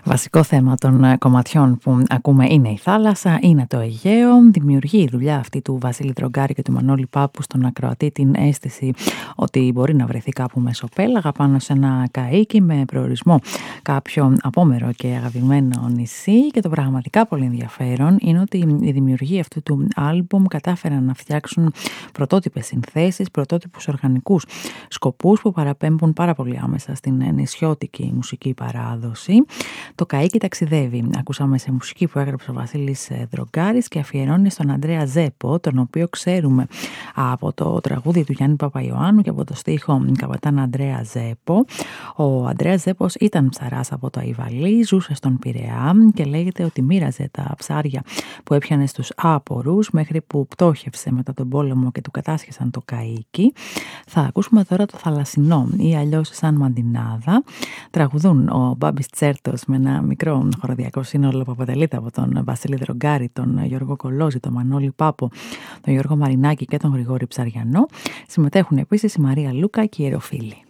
Βασικό θέμα των κομματιών που ακούμε είναι η θάλασσα, είναι το Αιγαίο. Δημιουργεί η δουλειά αυτή του Βασίλη Δρογκάρη και του Μανώλη Πάπου στον ακροατή την αίσθηση ότι μπορεί να βρεθεί κάπου μεσοπέλαγα πάνω σε ένα καΐκι με προορισμό κάποιο απόμερο και αγαπημένο νησί. Και το πραγματικά πολύ ενδιαφέρον είναι ότι οι δημιουργοί αυτού του άλμπουμ κατάφεραν να φτιάξουν πρωτότυπες συνθέσεις, πρωτότυπους οργανικούς σκοπούς που παραπέμπουν πάρα πολύ άμεσα στην νησιώτικη μουσική παράδοση. Το καΐκι ταξιδεύει. Ακούσαμε σε μουσική που έγραψε ο Βασίλης Δρογκάρης και αφιερώνει στον Ανδρέα Ζέπο, τον οποίο ξέρουμε από το τραγούδι του Γιάννη Παπαϊωάννου και από το στίχο Καπετάν Ανδρέα Ζέπο. Ο Ανδρέας Ζέπος ήταν ψαράς από το Αϊβαλί, ζούσε στον Πειραιά και λέγεται ότι μοίραζε τα ψάρια που έπιανε στους άπορους μέχρι που πτώχευσε μετά τον πόλεμο και του κατάσχεσαν το καΐκι. Θα ακούσουμε τώρα το Θαλασσινό ή αλλιώς Σαν Μαντινάδα. Τραγουδούν ο Μπάμπης Τσέρτος με ένα μικρό χοροδιακό σύνολο που αποτελείται από τον Βασίλη Δρογκάρη, τον Γιώργο Κολόζη, τον Μανώλη Πάπο, τον Γιώργο Μαρινάκη και τον Γρηγόρη Ψαριανό. Συμμετέχουν επίσης η Μαρία Λούκα και η Εροφίλη.